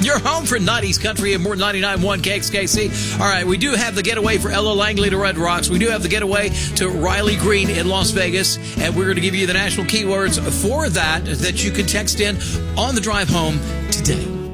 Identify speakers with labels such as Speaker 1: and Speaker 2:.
Speaker 1: your home for 90s country and more 99.1 KXKC. All right, we do have the getaway for Ella Langley to Red Rocks. We do have the getaway to Riley Green in Las Vegas. And we're going to give you the national keywords for that you can text in on the drive home today.